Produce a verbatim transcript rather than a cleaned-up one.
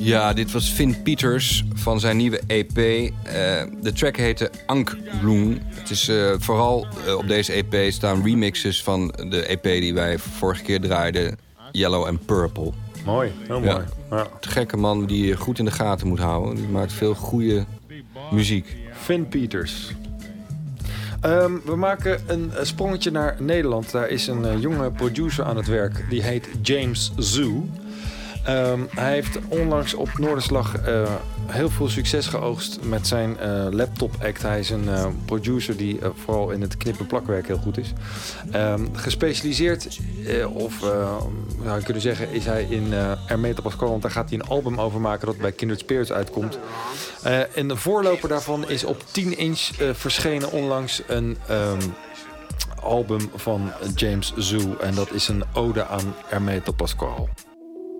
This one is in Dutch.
Ja, dit was Finn Peters van zijn nieuwe E P. Uh, de track heette Ankh Bloom. Het is uh, vooral uh, op deze E P staan remixes van de E P die wij vorige keer draaiden. Yellow and Purple. Mooi, heel ja. mooi. Ja. Te gekke man die je goed in de gaten moet houden. Die maakt veel goede muziek. Finn Peters. Um, we maken een sprongetje naar Nederland. Daar is een uh, jonge producer aan het werk. Die heet James Zoo. Um, hij heeft onlangs op Noorderslag uh, heel veel succes geoogst met zijn uh, laptop act. Hij is een uh, producer die uh, vooral in het knip- en plakwerk heel goed is. Um, gespecialiseerd, uh, of uh, zou je kunnen zeggen, is hij in uh, Hermeto Pascual. Want daar gaat hij een album over maken dat bij Kindred Spirits uitkomt. Uh, en de voorloper daarvan is op tien inch uh, verschenen onlangs een um, album van James Zoo. En dat is een ode aan Hermeto Pascual.